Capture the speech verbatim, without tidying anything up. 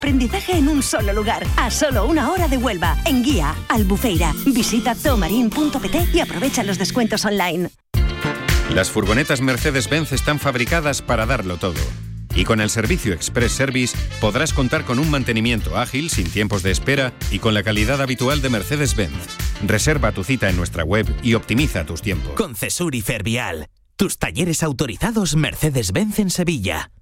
Aprendizaje en un solo lugar, a solo una hora de Huelva, en Guía, Albufeira. Visita zoomarin punto p t y aprovecha los descuentos online. Las furgonetas Mercedes-Benz están fabricadas para darlo todo. Y con el servicio Express Service podrás contar con un mantenimiento ágil, sin tiempos de espera y con la calidad habitual de Mercedes-Benz. Reserva tu cita en nuestra web y optimiza tus tiempos. Concesur y Fervial, tus talleres autorizados Mercedes-Benz en Sevilla.